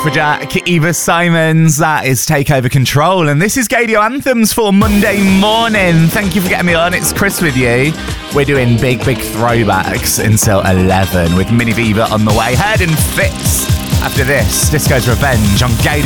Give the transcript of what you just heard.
Afrojack, Eva Simons, that is Take Over Control. And this is Gaydio Anthems for Monday morning. Thank you for getting me on. It's Chris with you. We're doing big throwbacks until 11 with Mini Viva on the way. Heard in Fits after this. Disco's Revenge on Gaydio.